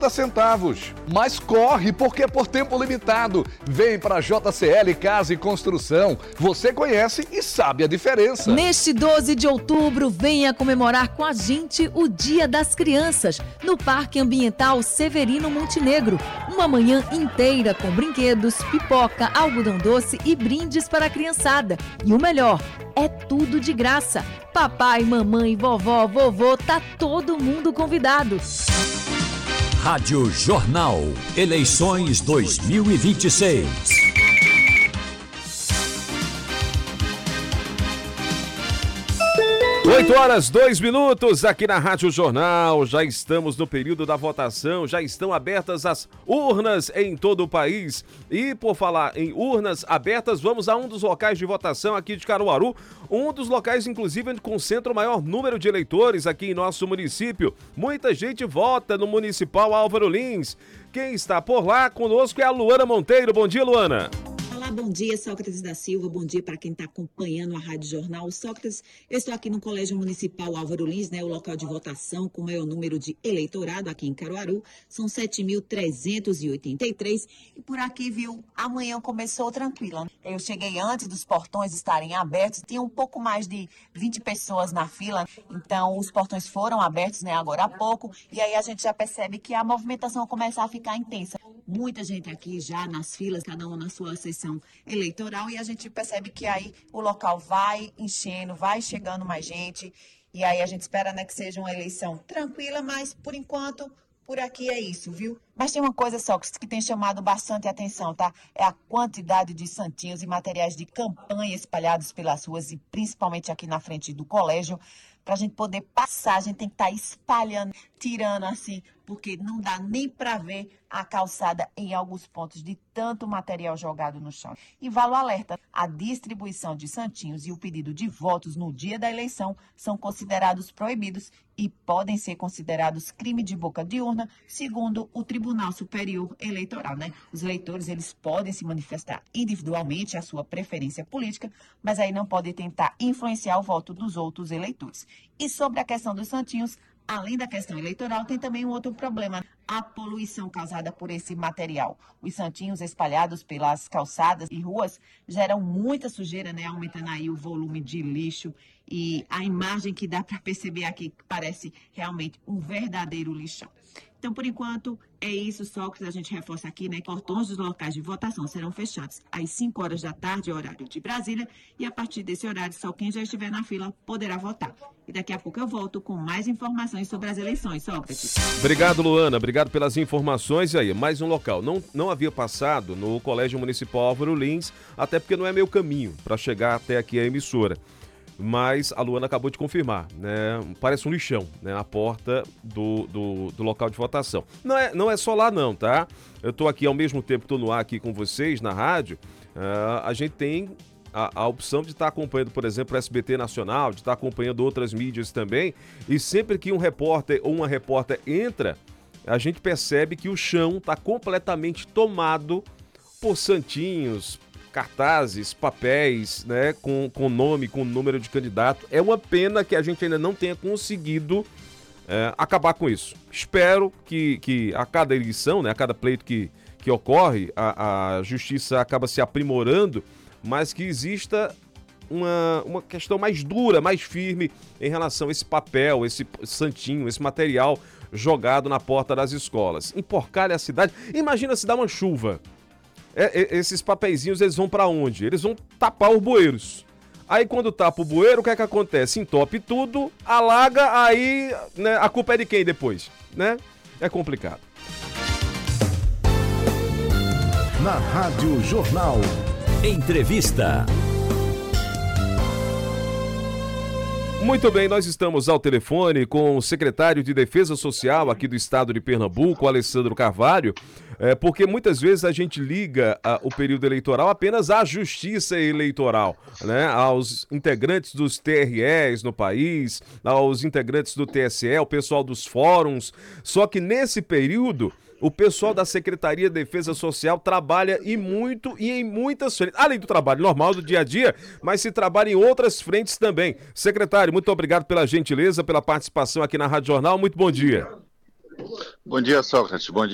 centavos. Mas corre, porque é por tempo limitado. Vem para JCL Casa e Construção. Você conhece e sabe a diferença. Neste 12 de outubro, venha comemorar com a gente o Dia das Crianças, no Parque Ambiental Severino Montenegro. Uma manhã inteira com brinquedos, pipoca, algodão doce e brindes para a criançada. E o melhor, é tudo de graça. Papai, mamãe, vovó, vovô, tá todo mundo convidado. Rádio Jornal, eleições 2026. 8h02 aqui na Rádio Jornal. Já estamos no período da votação, já estão abertas as urnas em todo o país. E por falar em urnas abertas, vamos a um dos locais de votação aqui de Caruaru, um dos locais inclusive onde concentra o maior número de eleitores aqui em nosso município. Muita gente vota no Municipal Álvaro Lins. Quem está por lá conosco é a Luana Monteiro. Bom dia, Luana. Olá, bom dia, Sócrates da Silva, bom dia para quem está acompanhando a Rádio Jornal. Sócrates, eu estou aqui no Colégio Municipal Álvaro Lins, o local de votação com o maior número de eleitorado aqui em Caruaru, são 7.383 e por aqui, viu, amanhã começou tranquila. Eu cheguei antes dos portões estarem abertos, tinha um pouco mais de 20 pessoas na fila, então os portões foram abertos, agora há pouco, e aí a gente já percebe que a movimentação começa a ficar intensa. Muita gente aqui já nas filas, cada uma na sua sessão eleitoral, e a gente percebe que aí o local vai enchendo, vai chegando mais gente, e aí a gente espera que seja uma eleição tranquila, mas por enquanto, por aqui é isso, viu? Mas tem uma coisa, Sócrates, que tem chamado bastante atenção, tá? É a quantidade de santinhos e materiais de campanha espalhados pelas ruas, e principalmente aqui na frente do colégio. Para a gente poder passar, a gente tem que estar espalhando, tirando assim, porque não dá nem para ver a calçada em alguns pontos de tanto material jogado no chão. E vale o alerta, a distribuição de santinhos e o pedido de votos no dia da eleição são considerados proibidos e podem ser considerados crime de boca de urna, segundo o Tribunal Superior Eleitoral, Os eleitores, eles podem se manifestar individualmente a sua preferência política, mas aí não podem tentar influenciar o voto dos outros eleitores. E sobre a questão dos santinhos, além da questão eleitoral, tem também um outro problema, a poluição causada por esse material. Os santinhos espalhados pelas calçadas e ruas geram muita sujeira, aumentando aí o volume de lixo, e a imagem que dá para perceber aqui parece realmente um verdadeiro lixão. Então, por enquanto, é isso, Sócrates. A gente reforça aqui, portões dos locais de votação serão fechados às 5 horas da tarde, horário de Brasília, e a partir desse horário, só quem já estiver na fila poderá votar. E daqui a pouco eu volto com mais informações sobre as eleições, Sócrates. Obrigado, Luana. Obrigado pelas informações. E aí, mais um local. Não havia passado no Colégio Municipal Álvaro Lins, até porque não é meu caminho para chegar até aqui a emissora. Mas a Luana acabou de confirmar, Parece um lixão, a porta do local de votação. Não é só lá não, tá? Eu tô aqui ao mesmo tempo que tô no ar aqui com vocês na rádio, a gente tem a opção de estar acompanhando, por exemplo, o SBT Nacional, de estar acompanhando outras mídias também, e sempre que um repórter ou uma repórter entra, a gente percebe que o chão está completamente tomado por santinhos, cartazes, papéis, com nome, com número de candidato. É uma pena que a gente ainda não tenha conseguido acabar com isso. Espero que a cada eleição, a cada pleito que ocorre, a justiça acaba se aprimorando, mas que exista uma questão mais dura, mais firme em relação a esse papel, esse santinho, esse material jogado na porta das escolas. Emporcalha a cidade. Imagina se dá uma chuva. Esses papeizinhos, eles vão para onde? Eles vão tapar os bueiros. Aí quando tapa o bueiro, o que é que acontece? Entope tudo, alaga, aí a culpa é de quem depois? É complicado. Na Rádio Jornal, entrevista. Muito bem, nós estamos ao telefone com o secretário de Defesa Social aqui do estado de Pernambuco, Alessandro Carvalho, porque muitas vezes a gente liga o período eleitoral apenas à justiça eleitoral, aos integrantes dos TREs no país, aos integrantes do TSE, ao pessoal dos fóruns, só que nesse período o pessoal da Secretaria de Defesa Social trabalha e muito e em muitas frentes, além do trabalho normal do dia a dia, mas se trabalha em outras frentes também. Secretário, muito obrigado pela gentileza, pela participação aqui na Rádio Jornal, muito bom dia. Bom dia, Sócrates. Bom dia.